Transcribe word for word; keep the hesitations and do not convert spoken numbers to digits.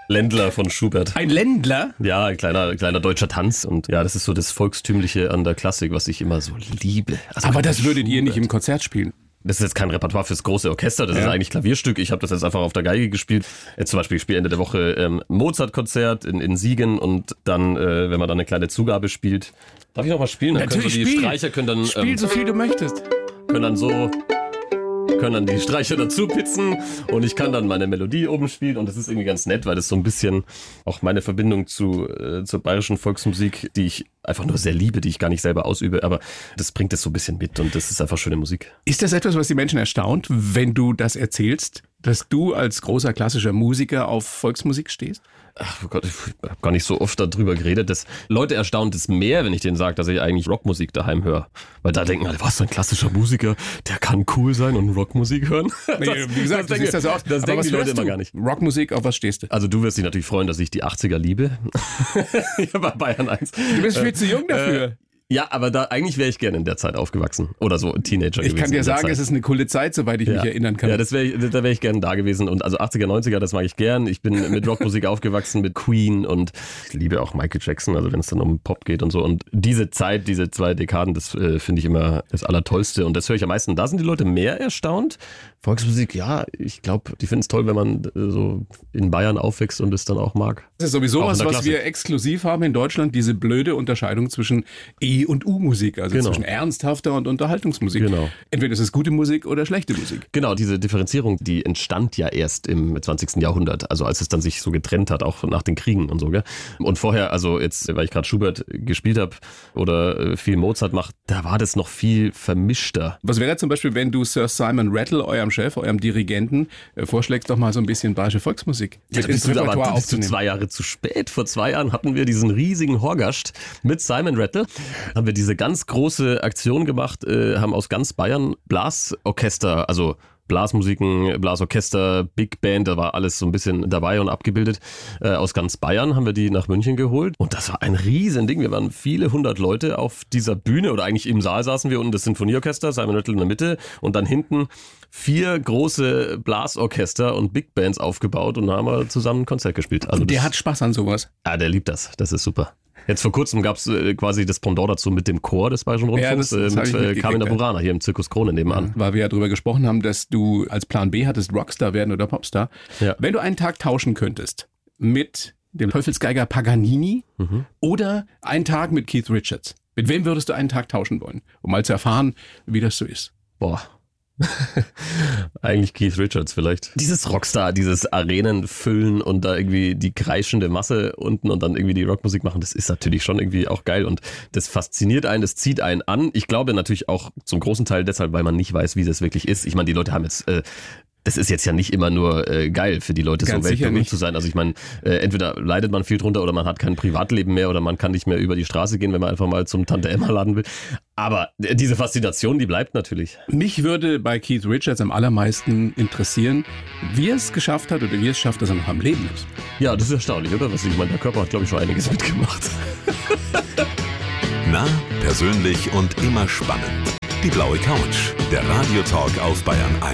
Ländler von Schubert. Ein Ländler? Ja, ein kleiner, kleiner deutscher Tanz. Und ja, das ist so das Volkstümliche an der Klassik, was ich immer so liebe. Also Aber das würdet Schubert. ihr nicht im Konzert spielen. Das ist jetzt kein Repertoire fürs große Orchester, das ja. ist eigentlich Klavierstück. Ich habe das jetzt einfach auf der Geige gespielt. Jetzt zum Beispiel, ich spiele Ende der Woche ähm, Mozart-Konzert in, in Siegen und dann, äh, wenn man dann eine kleine Zugabe spielt. Darf ich noch mal spielen? Dann Natürlich, können so die spiel. Streicher können dann... Spiel ähm, so viel du möchtest. Können dann so... können dann die Streicher dazu pitzen und ich kann dann meine Melodie oben spielen und das ist irgendwie ganz nett, weil das so ein bisschen auch meine Verbindung zu äh, zur bayerischen Volksmusik, die ich einfach nur sehr liebe, die ich gar nicht selber ausübe, aber das bringt es so ein bisschen mit und das ist einfach schöne Musik. Ist das etwas, was die Menschen erstaunt, wenn du das erzählst, dass du als großer klassischer Musiker auf Volksmusik stehst? Ach oh Gott, ich habe gar nicht so oft darüber geredet. Das Leute erstaunt es mehr, wenn ich denen sage, dass ich eigentlich Rockmusik daheim höre. Weil da denken alle, was, ein klassischer Musiker, der kann cool sein und Rockmusik hören? Nee, das, wie gesagt, das, das, das, das, auch. das denken die Leute immer gar nicht. Rockmusik, auf was stehst du? Also du wirst dich natürlich freuen, dass ich die achtziger liebe. Ja, bei Bayern eins. Du bist viel zu jung dafür. Äh, Ja, aber da eigentlich wäre ich gerne in der Zeit aufgewachsen. Oder so Teenager Ich gewesen. kann dir sagen, Zeit. es ist eine coole Zeit, soweit ich ja. mich erinnern kann. Ja, das wär, da wäre ich gerne da gewesen. Und also achtziger, neunziger, das mag ich gern. Ich bin mit Rockmusik aufgewachsen, mit Queen und ich liebe auch Michael Jackson, also wenn es dann um Pop geht und so. Und diese Zeit, diese zwei Dekaden, das äh, finde ich immer das Allertollste. Und das höre ich am meisten. Da sind die Leute mehr erstaunt. Volksmusik, ja, ich glaube, die finden es toll, wenn man äh, so in Bayern aufwächst und es dann auch mag. Das ist sowieso auch was, was Klassik. wir exklusiv haben in Deutschland, diese blöde Unterscheidung zwischen E- und U-Musik, also Genau. zwischen ernsthafter und Unterhaltungsmusik. Genau. Entweder ist es gute Musik oder schlechte Musik. Genau, diese Differenzierung, die entstand ja erst im zwanzigsten Jahrhundert, also als es dann sich so getrennt hat, auch nach den Kriegen und so, gell? Und vorher, also jetzt, weil ich gerade Schubert gespielt habe oder viel Mozart mache, da war das noch viel vermischter. Was wäre zum Beispiel, wenn du Sir Simon Rattle, eurem Chef, eurem Dirigenten, äh, vorschlägst, doch mal so ein bisschen bayerische Volksmusik Ja, da bist du aber da bist du zwei Jahre zu spät. Vor zwei Jahren hatten wir diesen riesigen Horgascht mit Simon Rattle. Haben wir diese ganz große Aktion gemacht, äh, haben aus ganz Bayern Blasorchester, also Blasmusiken, Blasorchester, Big Band, da war alles so ein bisschen dabei und abgebildet. Äh, aus ganz Bayern haben wir die nach München geholt und das war ein riesen Ding. Wir waren viele hundert Leute auf dieser Bühne oder eigentlich im Saal saßen wir unten, das Sinfonieorchester, Simon Rattle in der Mitte und dann hinten vier große Blasorchester und Big Bands aufgebaut und haben wir zusammen ein Konzert gespielt. Also der das, hat Spaß an sowas. Ja, der liebt das. Das ist super. Jetzt vor kurzem gab es äh, quasi das Pendant dazu mit dem Chor des Bayerischen Rundfunks, Ja, das- das hab äh, ich mit äh, mitgekriegt, Carmina ja. Burana hier im Zirkus Krone nebenan. Weil wir ja drüber gesprochen haben, dass du als Plan B hattest, Rockstar werden oder Popstar. Ja. Wenn du einen Tag tauschen könntest mit dem Teufelsgeiger Paganini Mhm. oder einen Tag mit Keith Richards, mit wem würdest du einen Tag tauschen wollen? Um mal zu erfahren, wie das so ist. Boah. Eigentlich Keith Richards vielleicht. Dieses Rockstar, dieses Arenen füllen und da irgendwie die kreischende Masse unten und dann irgendwie die Rockmusik machen, das ist natürlich schon irgendwie auch geil und das fasziniert einen, das zieht einen an. Ich glaube natürlich auch zum großen Teil deshalb, weil man nicht weiß, wie das wirklich ist. Ich meine, die Leute haben jetzt... Äh, Das ist jetzt ja nicht immer nur äh, geil für die Leute, Ganz so sicher weltberühmt nicht. zu sein. Also ich meine, äh, entweder leidet man viel drunter oder man hat kein Privatleben mehr oder man kann nicht mehr über die Straße gehen, wenn man einfach mal zum Tante-Emma-Laden will. Aber äh, diese Faszination, die bleibt natürlich. Mich würde bei Keith Richards am allermeisten interessieren, wie er es geschafft hat oder wie er es schafft, dass er noch am Leben ist. Ja, das ist erstaunlich, oder? Was ich meine, der Körper hat, glaube ich, schon einiges mitgemacht. Nah, persönlich und immer spannend. Die blaue Couch, der Radiotalk auf Bayern eins.